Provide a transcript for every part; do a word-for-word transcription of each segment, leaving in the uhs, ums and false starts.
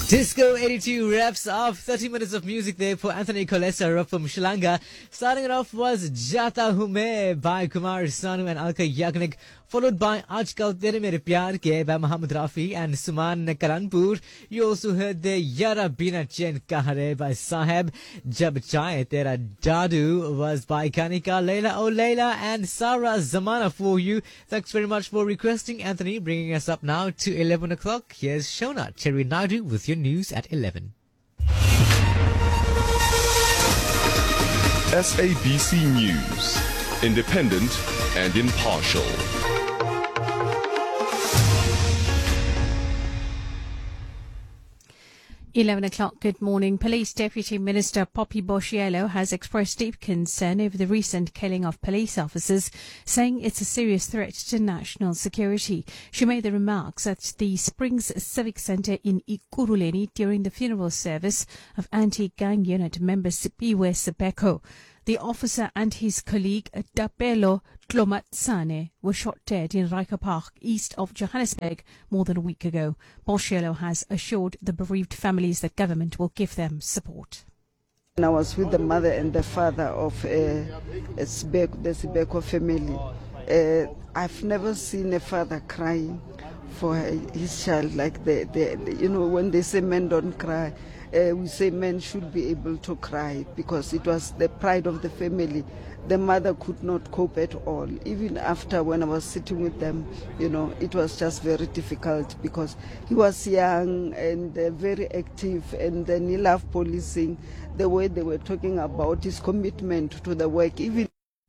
Disco eighty-two wraps up thirty minutes of music there for Anthony Colessa from Sri Lanka. Starting it off was Jata Hume by Kumar Sanu and Alka Yagnik, followed by Aajkal Tere Mere Pyar Ke by Muhammad Rafi and Suman Karanpur. You also heard the Yara Bina Chen Kahare by Saheb. Jab Chaye Tera Jadu was by Kanika, Leila O Leila and Sarah Zamana for you. Thanks very much for requesting, Anthony. Bringing us up now to eleven o'clock. Here's Shona Cherry Naidu with your news at eleven. S A B C News, independent and impartial. eleven o'clock, good morning. Police Deputy Minister Poppy Boshielo has expressed deep concern over the recent killing of police officers, saying it's a serious threat to national security. She made the remarks at the Springs Civic Centre in Ikuruleni during the funeral service of anti-gang unit member Sipiwe Sebeko. The officer and his colleague Tapelo Tlomatsane were shot dead in Riker Park, east of Johannesburg, more than a week ago. Boshielo has assured the bereaved families that government will give them support. I was with the mother and the father of uh, Sibeko, the Sibeko family. Uh, I've never seen a father crying for his child like the, the, you know, when they say men don't cry. Uh, we say men should be able to cry because it was the pride of the family. The mother could not cope at all. Even after when I was sitting with them, you know, it was just very difficult because he was young and uh, very active, and then he loved policing. The way they were talking about his commitment to the work, even.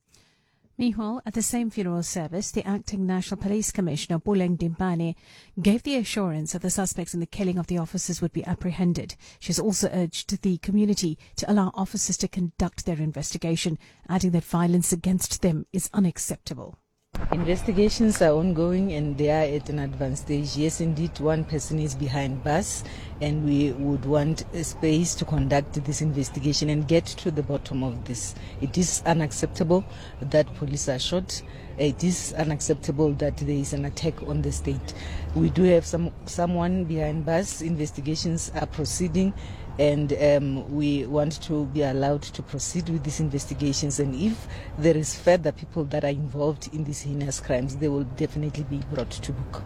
Meanwhile, at the same funeral service, the acting National Police Commissioner, Buleng Dimpane, gave the assurance that the suspects in the killing of the officers would be apprehended. She has also urged the community to allow officers to conduct their investigation, adding that violence against them is unacceptable. Investigations are ongoing and they are at an advanced stage. Yes, indeed, one person is behind bars, and we would want a space to conduct this investigation and get to the bottom of this. It is unacceptable that police are shot. It is unacceptable that there is an attack on the state. We do have some someone behind bars. Investigations are proceeding, and um, we want to be allowed to proceed with these investigations. And if there is further people that are involved in these heinous crimes, they will definitely be brought to book.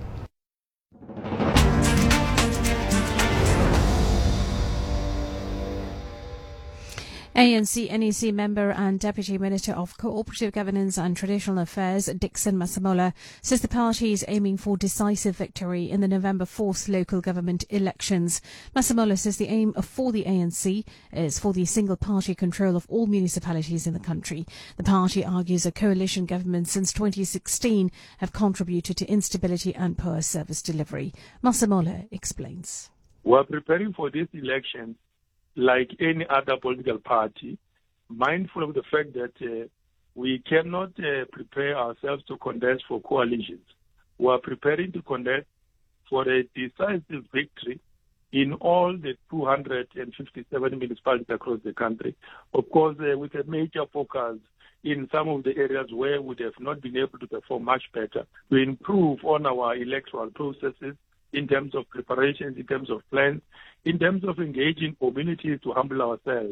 A N C N E C member and Deputy Minister of Cooperative Governance and Traditional Affairs, Dixon Masemola, says the party is aiming for decisive victory in the November fourth local government elections. Masemola says the aim for the A N C is for the single-party control of all municipalities in the country. The party argues a coalition government since twenty sixteen have contributed to instability and poor service delivery. Masemola explains. We are preparing for this election like any other political party, mindful of the fact that uh, we cannot uh, prepare ourselves to contest for coalitions. We are preparing to contest for a decisive victory in all the two hundred fifty-seven municipalities across the country. Of course, uh, with a major focus in some of the areas where we have not been able to perform much better, to improve on our electoral processes, in terms of preparations, in terms of plans, in terms of engaging communities to humble ourselves.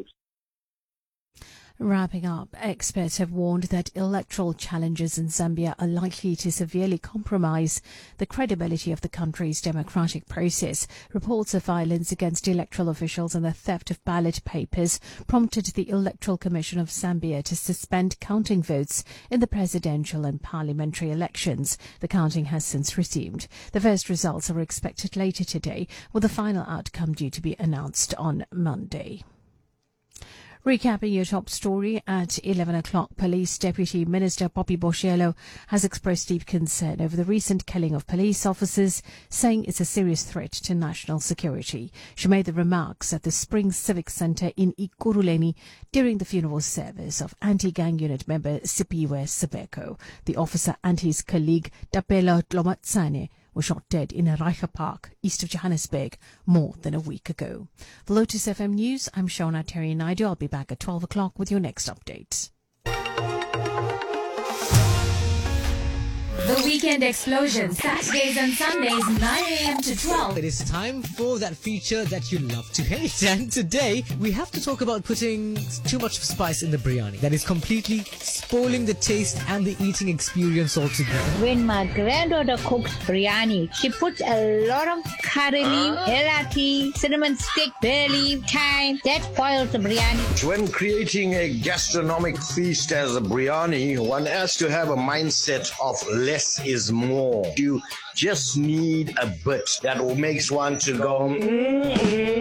Wrapping up, experts have warned that electoral challenges in Zambia are likely to severely compromise the credibility of the country's democratic process. Reports of violence against electoral officials and the theft of ballot papers prompted the Electoral Commission of Zambia to suspend counting votes in the presidential and parliamentary elections. The counting has since resumed. The first results are expected later today, with the final outcome due to be announced on Monday. Recapping your top story at eleven o'clock, Police Deputy Minister Poppy Boshielo has expressed deep concern over the recent killing of police officers, saying it's a serious threat to national security. She made the remarks at the Springs Civic Centre in Ikuruleni during the funeral service of anti-gang unit member Sipiwe Sebeko. The officer and his colleague Tapelo Tlomatsane were shot dead in a Riker Park, east of Johannesburg, more than a week ago. For Lotus F M News, I'm Shona Terry Naidu. I'll be back at twelve o'clock with your next update. The Weekend Explosion, Saturdays and Sundays, nine a.m. to twelve. It is time for that feature that you love to hate. And today, we have to talk about putting too much spice in the biryani. That is completely spoiling the taste and the eating experience altogether. When my granddaughter cooks biryani, she puts a lot of curry leaf, elati, cinnamon stick, bay leaf, thyme. That spoils the biryani. When creating a gastronomic feast as a biryani, one has to have a mindset of less is more. You just need a bit that makes one to go, mm-hmm.